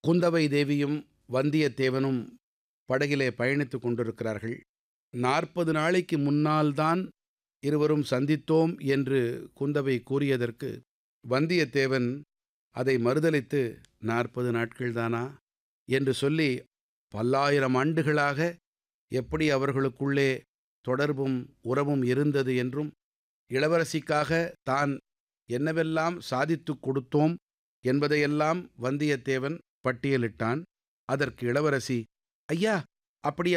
குந்தவை தேவியும் வந்தியத்தேவனும் படகிலே பயணித்துக் கொண்டிருக்கிறார்கள். 40 நாளைக்கு முன்னால்தான் இருவரும் சந்தித்தோம் என்று குந்தவை கூறியதற்கு வந்தியத்தேவன் அதை மறுதலித்து 40 நாட்கள்தானா என்று சொல்லி, பல்லாயிரம் ஆண்டுகளாக எப்படி அவர்களுக்குள்ளே தொடர்பும் உறவும் இருந்தது என்றும், இளவரசிக்காக தான் என்னவெல்லாம் சாதித்துக் கொடுத்தோம் என்பதையெல்லாம் வந்தியத்தேவன் பட்டியலிட்டான். அதற்கு இளவரசி, ஐயா, அப்படியா?